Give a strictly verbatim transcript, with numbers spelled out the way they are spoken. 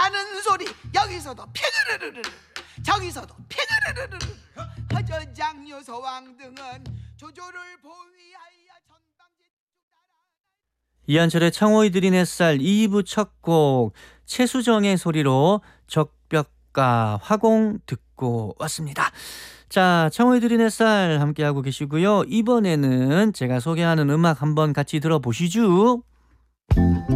나는 소리 여기서도 팽으르르르 저기서도 팽으르르르 허저장유 서왕 등은 조조를 보위하여 전방지. 이한철의 청호이 들인 햇살 이 부 첫 곡 최수정의 소리로 적벽가 화공 듣고 왔습니다. 자, 청호이 들인 햇살 함께하고 계시고요. 이번에는 제가 소개하는 음악 한번 같이 들어보시죠.